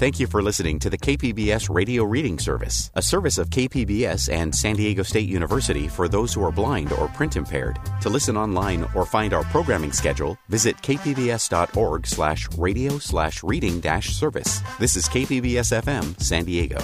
Thank you for listening to the KPBS Radio Reading Service, a service of KPBS and San Diego State University for those who are blind or print impaired. To listen online or find our programming schedule, visit kpbs.org/radio/reading-service. This is KPBS-FM, San Diego.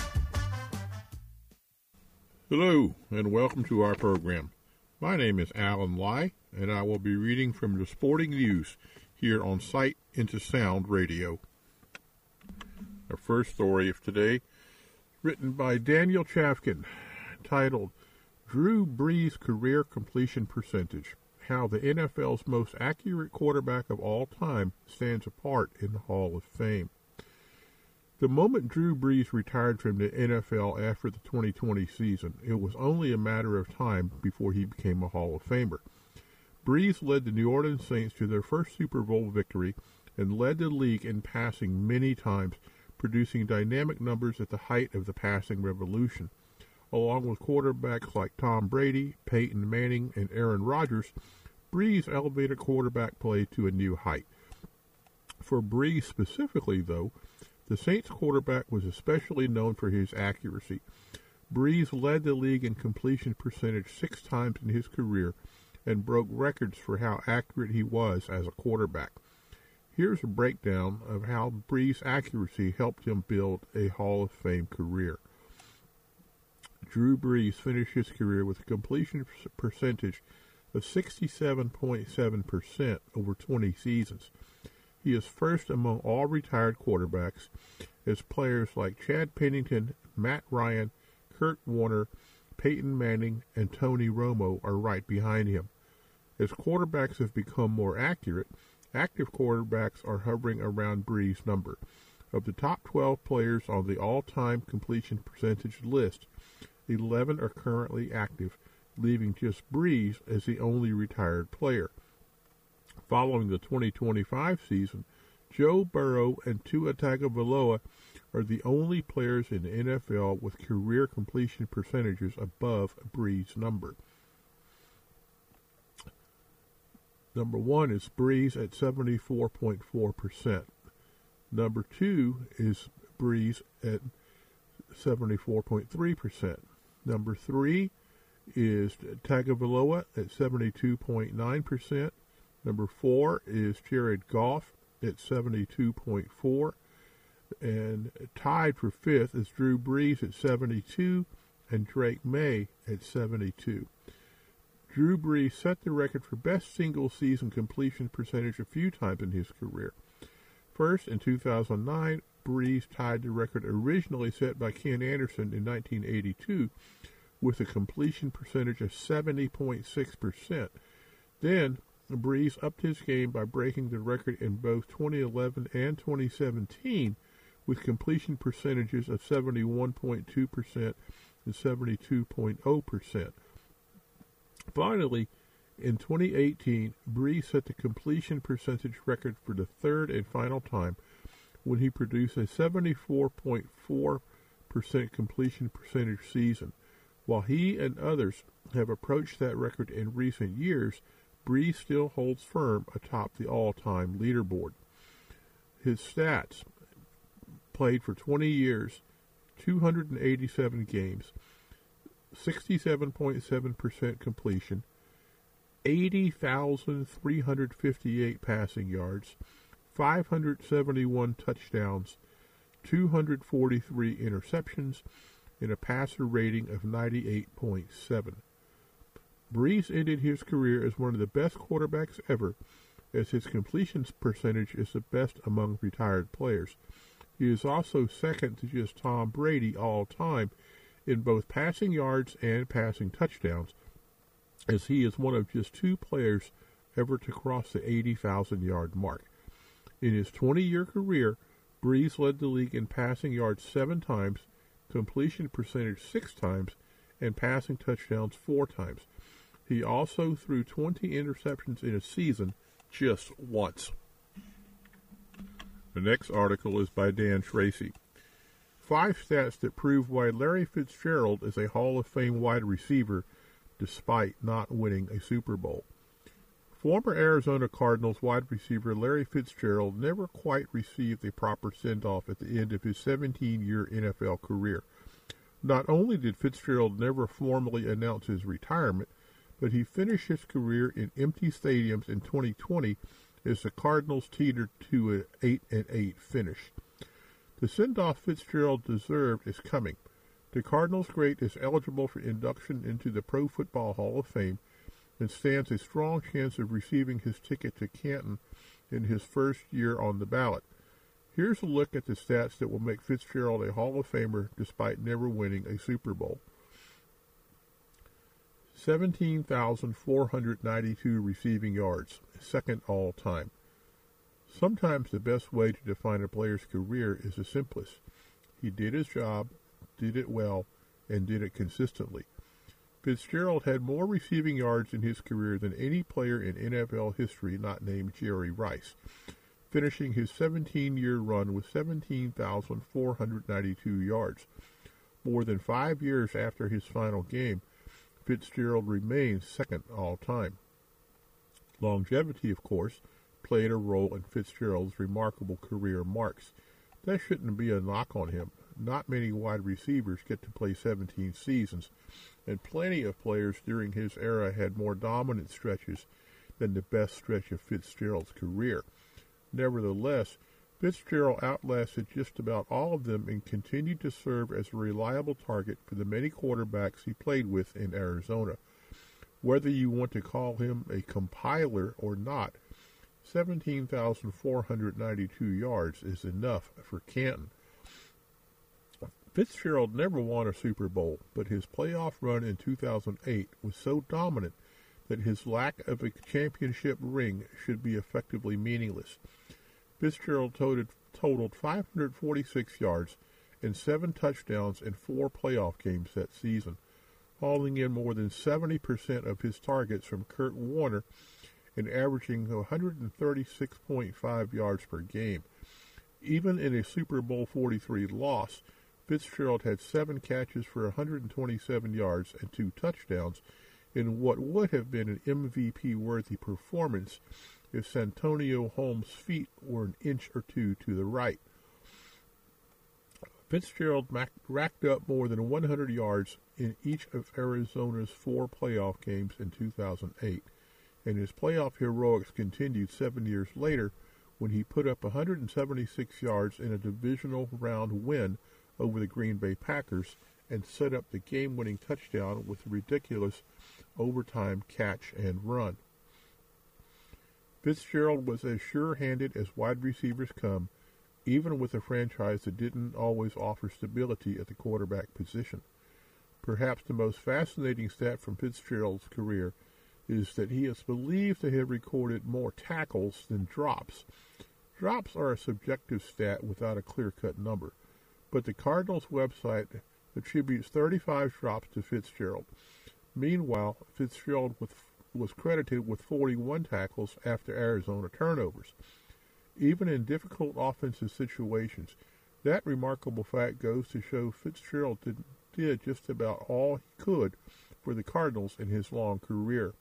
Hello, and welcome to our program. My name is Alan Lai, and I will be reading from the Sporting News here on Sight into Sound Radio. Our first story of today, written by Daniel Chafkin, titled Drew Brees' Career Completion Percentage, How the NFL's Most Accurate Quarterback of All Time Stands Apart in the Hall of Fame. The moment Drew Brees retired from the NFL after the 2020 season, it was only a matter of time before he became a Hall of Famer. Brees led the New Orleans Saints to their first Super Bowl victory and led the league in passing many times, producing dynamic numbers at the height of the passing revolution. Along with quarterbacks like Tom Brady, Peyton Manning, and Aaron Rodgers, Brees elevated quarterback play to a new height. For Brees specifically, though, the Saints quarterback was especially known for his accuracy. Brees led the league in completion percentage 6 times in his career and broke records for how accurate he was as a quarterback. Here's a breakdown of how Brees' accuracy helped him build a Hall of Fame career. Drew Brees finished his career with a completion percentage of 67.7% over 20 seasons. He is first among all retired quarterbacks, as players like Chad Pennington, Matt Ryan, Kurt Warner, Peyton Manning, and Tony Romo are right behind him. As quarterbacks have become more accurate, active quarterbacks are hovering around Brees' number. Of the top 12 players on the all-time completion percentage list, 11 are currently active, leaving just Brees as the only retired player. Following the 2025 season, Joe Burrow and Tua Tagovailoa are the only players in the NFL with career completion percentages above Brees' number. Number 1 is Brees at 74.4%. Number 2 is Brees at 74.3%. Number 3 is Tagovailoa at 72.9%. Number 4 is Jared Goff at 72.4%. And tied for 5th is Drew Brees at 72% and Drake May at 72%. Drew Brees set the record for best single-season completion percentage a few times in his career. First, in 2009, Brees tied the record originally set by Ken Anderson in 1982 with a completion percentage of 70.6%. Then, Brees upped his game by breaking the record in both 2011 and 2017 with completion percentages of 71.2% and 72.0%. Finally, in 2018, Brees set the completion percentage record for the third and final time when he produced a 74.4% completion percentage season. While he and others have approached that record in recent years, Brees still holds firm atop the all-time leaderboard. His stats: played for 20 years, 287 games, 67.7% completion, 80,358 passing yards, 571 touchdowns, 243 interceptions, and a passer rating of 98.7. Brees ended his career as one of the best quarterbacks ever, as his completion percentage is the best among retired players. He is also second to just Tom Brady all time in both passing yards and passing touchdowns, as he is one of just 2 players ever to cross the 80,000-yard mark. In his 20-year career, Brees led the league in passing yards 7 times, completion percentage 6 times, and passing touchdowns 4 times. He also threw 20 interceptions in a season just once. The next article is by Dan Tracy. 5 stats that prove why Larry Fitzgerald is a Hall of Fame wide receiver despite not winning a Super Bowl. Former Arizona Cardinals wide receiver Larry Fitzgerald never quite received a proper send-off at the end of his 17-year NFL career. Not only did Fitzgerald never formally announce his retirement, but he finished his career in empty stadiums in 2020 as the Cardinals teetered to an 8-8 finish. The send-off Fitzgerald deserved is coming. The Cardinals great is eligible for induction into the Pro Football Hall of Fame and stands a strong chance of receiving his ticket to Canton in his first year on the ballot. Here's a look at the stats that will make Fitzgerald a Hall of Famer despite never winning a Super Bowl. 17,492 receiving yards, second all-time. Sometimes the best way to define a player's career is the simplest. He did his job, did it well, and did it consistently. Fitzgerald had more receiving yards in his career than any player in NFL history not named Jerry Rice, finishing his 17-year run with 17,492 yards. More than 5 years after his final game, Fitzgerald remains second all-time. Longevity, of course, played a role in Fitzgerald's remarkable career marks. That shouldn't be a knock on him. Not many wide receivers get to play 17 seasons, and plenty of players during his era had more dominant stretches than the best stretch of Fitzgerald's career. Nevertheless, Fitzgerald outlasted just about all of them and continued to serve as a reliable target for the many quarterbacks he played with in Arizona. Whether you want to call him a compiler or not, 17,492 yards is enough for Canton. Fitzgerald never won a Super Bowl, but his playoff run in 2008 was so dominant that his lack of a championship ring should be effectively meaningless. Fitzgerald totaled 546 yards and 7 touchdowns in 4 playoff games that season, hauling in more than 70% of his targets from Kurt Warner and averaging 136.5 yards per game. Even in a Super Bowl 43 loss, Fitzgerald had 7 catches for 127 yards and 2 touchdowns in what would have been an MVP-worthy performance if Santonio Holmes' feet were an inch or two to the right. Fitzgerald racked up more than 100 yards in each of Arizona's 4 playoff games in 2008, and his playoff heroics continued 7 years later when he put up 176 yards in a divisional round win over the Green Bay Packers and set up the game-winning touchdown with a ridiculous overtime catch and run. Fitzgerald was as sure-handed as wide receivers come, even with a franchise that didn't always offer stability at the quarterback position. Perhaps the most fascinating stat from Fitzgerald's career is that he is believed to have recorded more tackles than drops. Drops are a subjective stat without a clear-cut number, but the Cardinals website attributes 35 drops to Fitzgerald. Meanwhile, Fitzgerald was credited with 41 tackles after Arizona turnovers. Even in difficult offensive situations, that remarkable fact goes to show Fitzgerald did just about all he could for the Cardinals in his long career.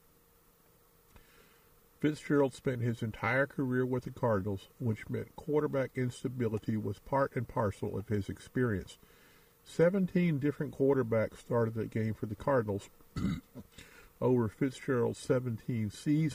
Fitzgerald spent his entire career with the Cardinals, which meant quarterback instability was part and parcel of his experience. 17 different quarterbacks started the game for the Cardinals over Fitzgerald's 17 seasons.